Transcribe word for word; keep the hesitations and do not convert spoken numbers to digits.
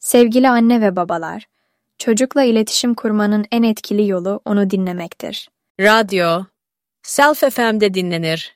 Sevgili anne ve babalar, çocukla iletişim kurmanın en etkili yolu onu dinlemektir. Radyo, Self F M'de dinlenir.